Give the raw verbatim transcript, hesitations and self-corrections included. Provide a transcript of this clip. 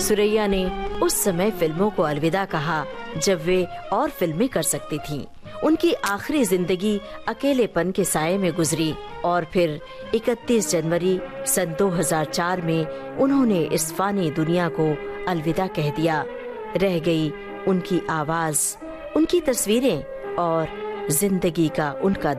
सुरैया ने उस समय फिल्मों को अलविदा कहा जब वे और फिल्में कर सकती थीं। उनकी आखिरी जिंदगी अकेलेपन के साये में गुजरी और फिर इकतीस जनवरी सन दो हज़ार चार में उन्होंने इस फानी दुनिया को अलविदा कह दिया। रह गई उनकी आवाज, उनकी तस्वीरें और जिंदगी का उनका